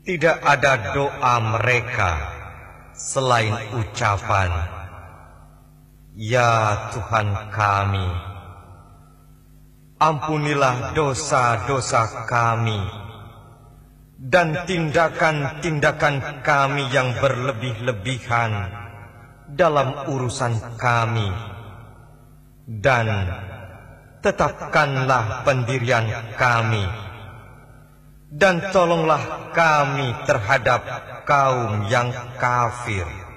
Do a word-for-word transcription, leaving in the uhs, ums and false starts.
Tidak ada doa mereka selain ucapan, "Ya Tuhan kami, ampunilah dosa-dosa kami dan tindakan-tindakan kami yang berlebih-lebihan dalam urusan kami, dan tetapkanlah pendirian kami, dan tolonglah kami terhadap kaum yang kafir."